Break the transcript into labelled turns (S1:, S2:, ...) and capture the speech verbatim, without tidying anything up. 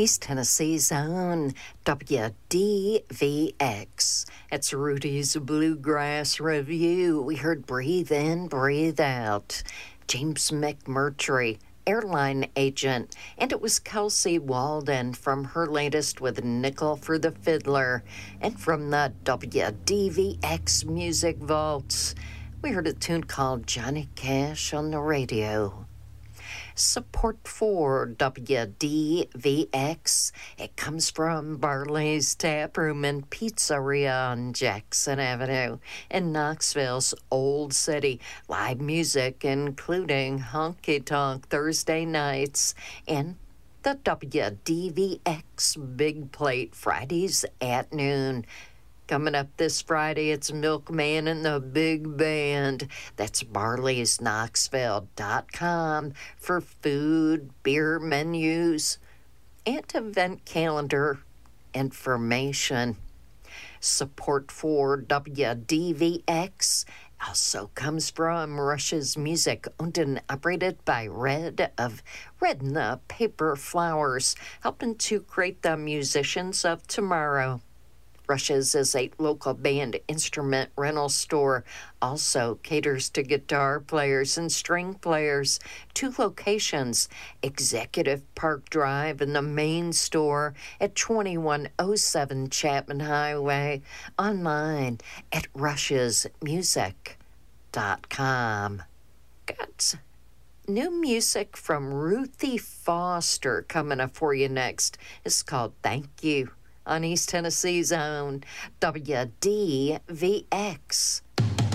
S1: East Tennessee's own W D V X. It's Rudy's Bluegrass Review. We heard Breathe In, Breathe Out. James McMurtry, airline agent, and it was Kelsey Walden from her latest with Nickel for the Fiddler. And from the W D V X Music Vaults, we heard a tune called Johnny Cash on the Radio. Support for W D V X, it comes from Barley's Tap Room and Pizzeria on Jackson Avenue in Knoxville's Old City. Live music including Honky Tonk Thursday nights and the W D V X Big Plate Fridays at noon. Coming up this Friday, it's Milkman and the Big Band. That's barleys knoxville dot com for food, beer menus, and event calendar information. Support for W D V X also comes from Rush's Music, owned and operated by Red of Red and the Paper Flowers, helping to create the musicians of tomorrow. Rush's is a local band instrument rental store, also caters to guitar players and string players. Two locations, Executive Park Drive and the main store at twenty-one oh seven Chapman Highway, online at rushes music dot com. Got new music from Ruthie Foster coming up for you next. It's called Thank You on East Tennessee's own W D V X.